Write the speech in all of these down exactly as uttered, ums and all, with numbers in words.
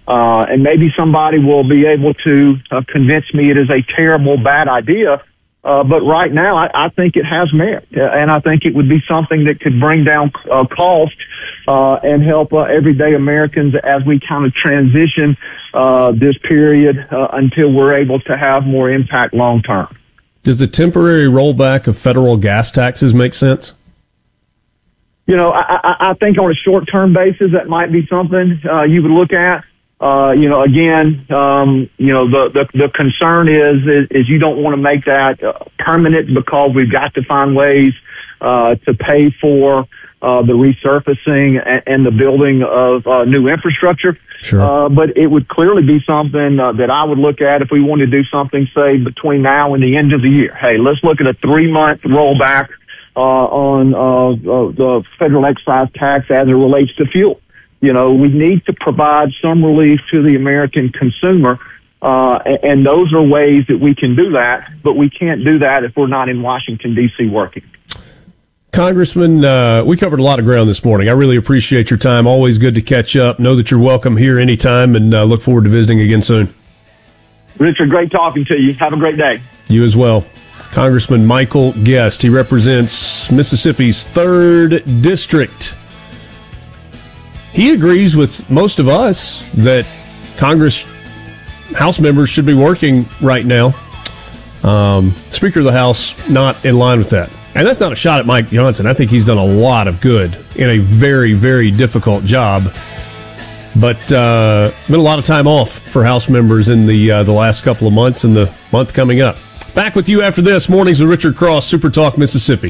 Uh, and maybe somebody will be able to uh, convince me it is a terrible, bad idea. Uh, but right now, I, I think it has merit, uh, and I think it would be something that could bring down uh, cost uh, and help uh, everyday Americans as we kind of transition uh, this period uh, until we're able to have more impact long term. Does the temporary rollback of federal gas taxes make sense? You know, I, I, I think on a short term basis, that might be something uh, you would look at. Uh, you know, again, um, you know, the, the, the concern is, is, is you don't want to make that uh, permanent, because we've got to find ways, uh, to pay for, uh, the resurfacing and, and the building of, uh, new infrastructure. Sure. Uh, but it would clearly be something uh, that I would look at if we wanted to do something, say, between now and the end of the year. Hey, let's look at a three month rollback, uh, on, uh, uh, the federal excise tax as it relates to fuel. You know, we need to provide some relief to the American consumer, uh, and those are ways that we can do that, but we can't do that if we're not in Washington, D C working. Congressman, uh, we covered a lot of ground this morning. I really appreciate your time. Always good to catch up. Know that you're welcome here anytime, and uh, look forward to visiting again soon. Richard, great talking to you. Have a great day. You as well. Congressman Michael Guest. He represents Mississippi's third District. He agrees with most of us that Congress, House members should be working right now. Um, Speaker of the House, not in line with that. And that's not a shot at Mike Johnson. I think he's done a lot of good in a very, very difficult job. But uh, been a lot of time off for House members in the uh, the last couple of months and the month coming up. Back with you after this. Mornings with Richard Cross, Super Talk Mississippi.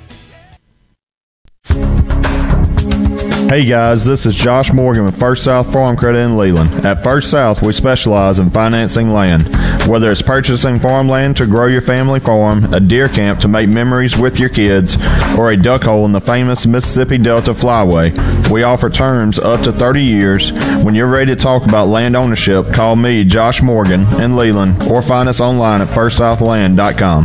Hey guys, this is Josh Morgan with First South Farm Credit in Leland. At First South, we specialize in financing land. Whether it's purchasing farmland to grow your family farm, a deer camp to make memories with your kids, or a duck hole in the famous Mississippi Delta Flyway, we offer terms up to thirty years. When you're ready to talk about land ownership, call me, Josh Morgan, in Leland, or find us online at first south land dot com.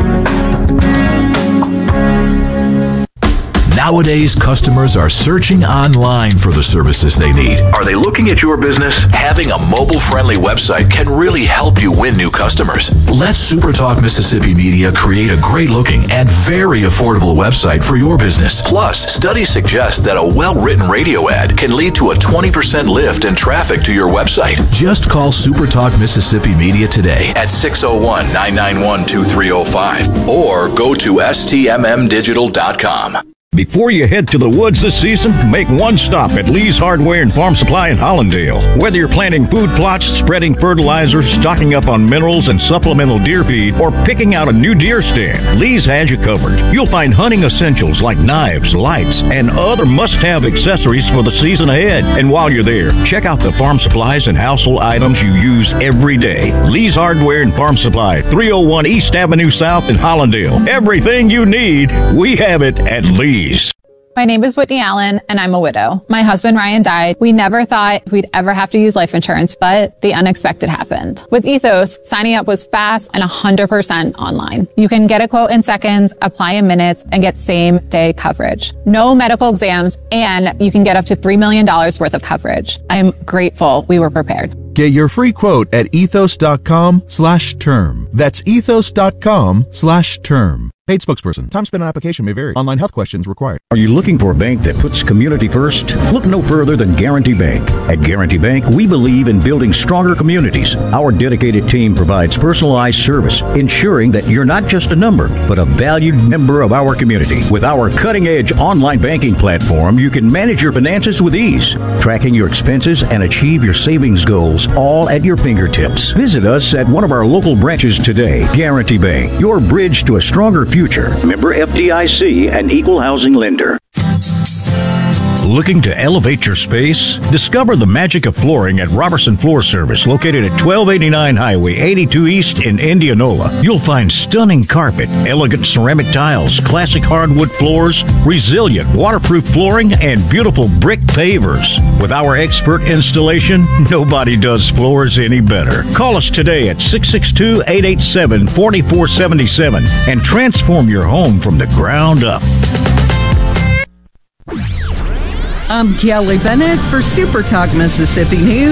Nowadays, customers are searching online for the services they need. Are they looking at your business? Having a mobile-friendly website can really help you win new customers. Let SuperTalk Mississippi Media create a great-looking and very affordable website for your business. Plus, studies suggest that a well-written radio ad can lead to a twenty percent lift in traffic to your website. Just call SuperTalk Mississippi Media today at six oh one, nine nine one, two three oh five or go to S T M M digital dot com. Before you head to the woods this season, make one stop at Lee's Hardware and Farm Supply in Hollandale. Whether you're planting food plots, spreading fertilizer, stocking up on minerals and supplemental deer feed, or picking out a new deer stand, Lee's has you covered. You'll find hunting essentials like knives, lights, and other must-have accessories for the season ahead. And while you're there, check out the farm supplies and household items you use every day. Lee's Hardware and Farm Supply, three oh one East Avenue South in Hollandale. Everything you need, we have it at Lee's. My name is Whitney Allen, and I'm a widow. My husband, Ryan, died. We never thought we'd ever have to use life insurance, but the unexpected happened. With Ethos, signing up was fast and one hundred percent online. You can get a quote in seconds, apply in minutes, and get same-day coverage. No medical exams, and you can get up to three million dollars worth of coverage. I'm grateful we were prepared. Get your free quote at ethos.com slash term. That's ethos.com slash term. Paid spokesperson. Time spent on application may vary. Online health questions required. Are you looking for a bank that puts community first? Look no further than Guarantee Bank. At Guarantee Bank, we believe in building stronger communities. Our dedicated team provides personalized service, ensuring that you're not just a number, but a valued member of our community. With our cutting-edge online banking platform, you can manage your finances with ease, tracking your expenses and achieve your savings goals, all at your fingertips. Visit us at one of our local branches today. Guarantee Bank, your bridge to a stronger future. Member F D I C and equal housing lender. Looking to elevate your space? Discover the magic of flooring at Robertson Floor Service, located at twelve eighty-nine Highway eighty-two East in Indianola. You'll find stunning carpet, elegant ceramic tiles, classic hardwood floors, resilient waterproof flooring, and beautiful brick pavers. With our expert installation, nobody does floors any better. Call us today at six six two, eight eight seven, four four seven seven and transform your home from the ground up. I'm Kelly Bennett for Super Talk Mississippi News.